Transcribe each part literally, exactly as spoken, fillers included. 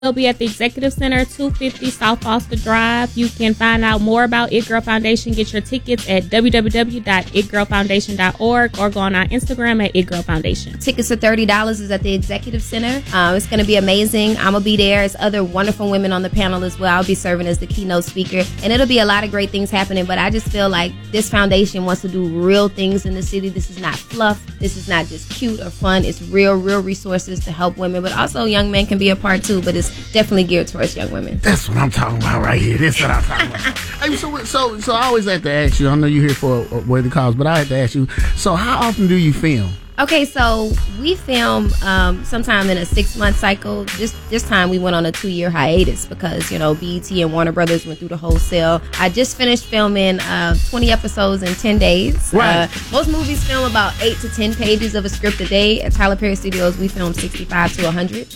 We'll be at the Executive Center, two fifty South Foster Drive. You can find out more about It Girl Foundation. Get your tickets at w w w dot it girl foundation dot org or go on our Instagram at It Girl Foundation. Tickets are thirty dollars is at the Executive Center. Uh, it's going to be amazing. I'm going to be there. There's other wonderful women on the panel as well. I'll be serving as the keynote speaker. And it'll be a lot of great things happening. But I just feel like this foundation wants to do real things in the city. This is not fluff. This is not just cute or fun. It's real, real resources to help women. But also young men can be a part too. But it's definitely geared towards young women. That's what I'm talking about right here. That's what I'm talking about. Hey, so, so, so I always have to ask you. I know you're here for a worthy cause, but I have to ask you. So, how often do you film? Okay, so we film um, sometime in a six-month cycle. This this time we went on a two-year hiatus because, you know, B E T and Warner Brothers went through the wholesale. I just finished filming uh, twenty episodes in ten days. Right. Uh, most movies film about eight to ten pages of a script a day. At Tyler Perry Studios, we film sixty-five to one hundred.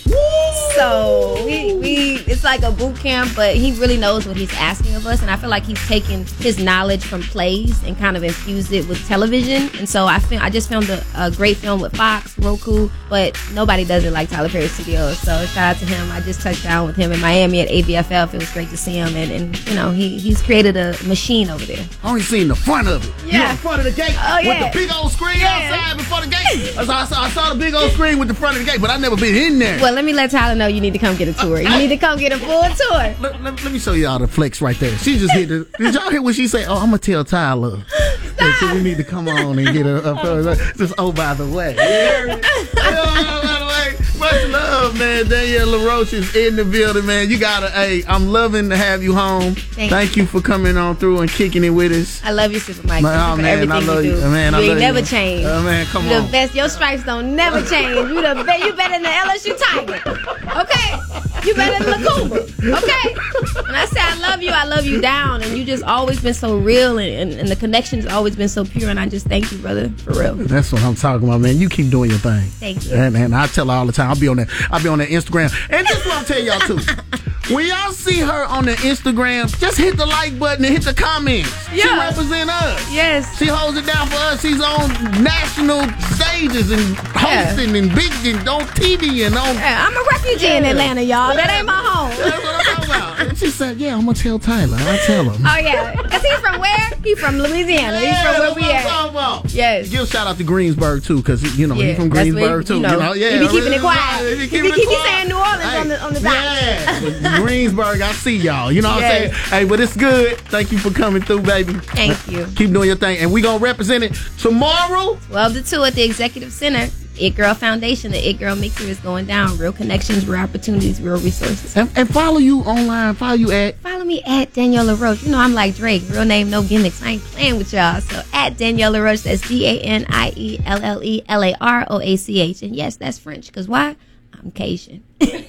So we, we it's like a boot camp, but he really knows what he's asking of us. And I feel like he's taken his knowledge from plays and kind of infused it with television. And so I, feel, I just filmed a, a great film with Fox, Roku, but nobody does it like Tyler Perry Studios. So shout out to him. I just touched down with him in Miami at A B F F. It was great to see him, and, and you know he he's created a machine over there. I only seen the front of it. Yeah, you in front of the gate oh, yeah. with the big old screen yeah. outside before the gate. I saw, I, saw, I saw the big old screen with the front of the gate, but I never been in there. Well, let me let Tyler know you need to come get a tour. You need to come get a full tour. Let, let, let me show y'all the flex right there. She just hit the. Did y'all hear what she said? Oh, I'm gonna tell Tyler. So we need to come on and get a, a, a just oh by the way. Yeah. Oh, by the way, much love, man. Danielle LaRoche is in the building, man. You gotta, hey, I'm loving to have you home. Thank, Thank you. you for coming on through and kicking it with us. I love you, Super Mike. Man, oh, for man, everything I love you do. you. Man, you I ain't love never you. changed. Oh, man, come you on. the best. Your stripes don't never change. You the best. You better than the L S U Tiger. Okay? You better than the Cougar. Okay? When I say I love you, I love you down. And you just always been so real, and, and, and the connection's always been so pure. And I just thank you, brother, for real. That's what I'm talking about, man. You keep doing your thing. Thank you. And, and I tell her all the time. I'll be on that. I'll be on that Instagram. And this is what I'm telling y'all too. When y'all see her on the Instagram, just hit the like button and hit the comments. Yeah. She represents us. Yes. She holds it down for us. She's on national stages and hosting yeah. and big and on T V and on. Yeah, I'm a refugee yeah. in Atlanta, y'all. That ain't my home. That's what I'm talking about. And she said, "Yeah, I'm gonna tell Tyler. I'll tell him." Oh yeah, cause he's from where? He's from Louisiana. Yeah, he's from where we what I'm at. talking about. Yes. Give a shout out to Greensburg too, cause you know yeah, he's from Greensburg he, too. You know, you know, yeah. He be keeping really, it quiet. He be He, keeping be, it he quiet. keep saying New Orleans hey, on the on the top. Yeah, but Greensburg, I see y'all. You know what yes. I'm saying? Hey, but it's good. Thank you for coming through, baby. Thank you. Keep doing your thing, and we gonna represent it tomorrow. twelve to two at the Executive Center. It Girl Foundation, the It Girl Mixer is going down. Real connections, real opportunities, real resources. And, and follow you online. Follow you at. Follow me at Danielle LaRoche. You know I'm like Drake. Real name, no gimmicks. I ain't playing with y'all. So at Danielle LaRoche, that's D A N I E L L E L A R O A C H. And yes, that's French. Because why? I'm Cajun.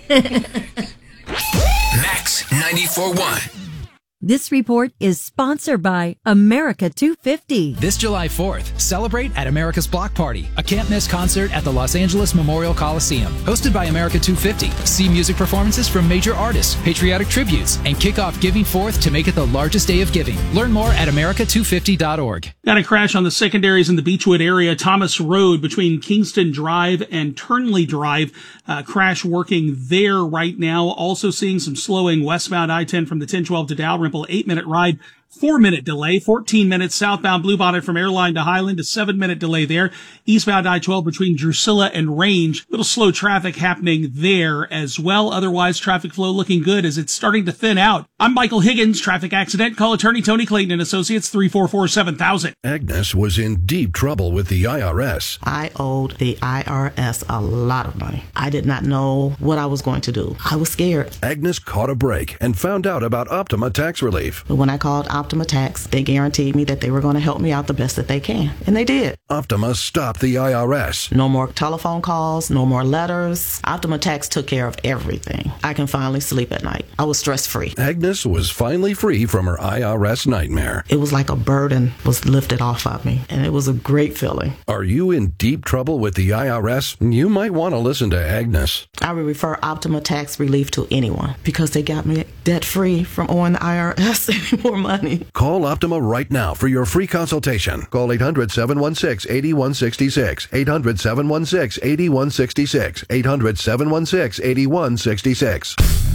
Max ninety-four point one. This report is sponsored by America two fifty. This July fourth, celebrate at America's Block Party, a can't-miss concert at the Los Angeles Memorial Coliseum. Hosted by America two fifty. See music performances from major artists, patriotic tributes, and kick off Giving Fourth to make it the largest day of giving. Learn more at america two fifty dot org. Got a crash on the secondaries in the Beechwood area. Thomas Road between Kingston Drive and Turnley Drive. Uh, crash working there right now. Also seeing some slowing westbound I ten from the ten twelve to Dalrymple. Eight-minute ride. Four-minute delay, fourteen minutes southbound Bluebonnet from Airline to Highland, a seven-minute delay there. Eastbound I twelve between Drusilla and Range. Little slow traffic happening there as well. Otherwise, traffic flow looking good as it's starting to thin out. I'm Michael Higgins, traffic accident. Call attorney Tony Clayton and Associates, three four four, seven thousand. Agnes was in deep trouble with the I R S. I owed the I R S a lot of money. I did not know what I was going to do. I was scared. Agnes caught a break and found out about Optima Tax Relief. But when I called Optima Tax, they guaranteed me that they were going to help me out the best that they can. And they did. Optima stopped the I R S. No more telephone calls, no more letters. Optima Tax took care of everything. I can finally sleep at night. I was stress-free. Agnes was finally free from her I R S nightmare. It was like a burden was lifted off of me, and it was a great feeling. Are you in deep trouble with the I R S? You might want to listen to Agnes. I would refer Optima Tax Relief to anyone because they got me debt-free from owing the I R S any more money. Call Optima right now for your free consultation. Call eight hundred, seven one six, eight one six six. eight hundred, seven one six, eight one six six. eight hundred, seven one six, eight one six six.